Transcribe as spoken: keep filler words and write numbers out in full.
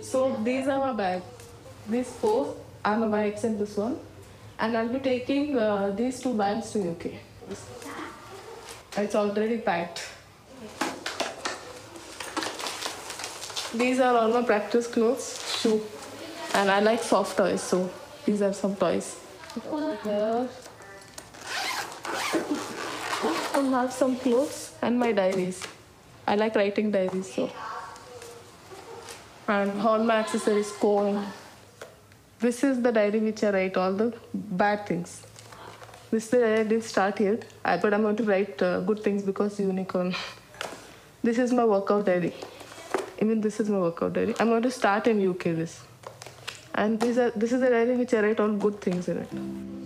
So these are my bag. These four are my bags and this one. And I'll be taking uh, these two bags to U K. It's already packed. These are all my practice clothes, shoe. And I like soft toys, so these are some toys. Here. I have some clothes and my diaries. I like writing diaries, so. And all my accessories, comb. This is the diary which I write all the bad things. This is the diary I didn't start yet, I, but I'm going to write uh, good things because unicorn. This is my workout diary. Even this is my workout diary. I'm going to start in U K this. And these are, this is the diary which I write all good things in it.